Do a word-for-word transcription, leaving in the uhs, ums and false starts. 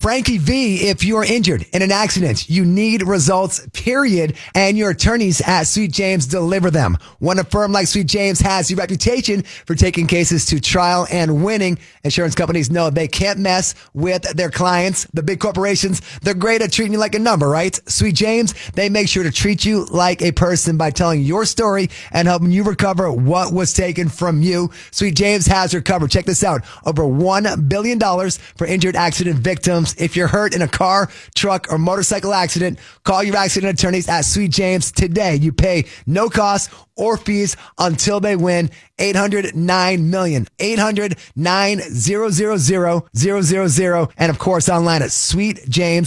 Frankie V, if you're injured in an accident, you need results, period, and your attorneys at Sweet James deliver them. When a firm like Sweet James has a reputation for taking cases to trial and winning, insurance companies know they can't mess with their clients. The big corporations, they're great at treating you like a number, right? Sweet James, they make sure to treat you like a person by telling your story and helping you recover what was taken from you. Sweet James has your cover. Check this out. Over one billion dollars for injured accident victims. If you're hurt in a car, truck, or motorcycle accident, call your accident attorneys at Sweet James today. You pay no cost or fees until they win. eight hundred nine million. eight hundred nine hundred, zero zero zero, zero zero zero. And of course, online at sweet james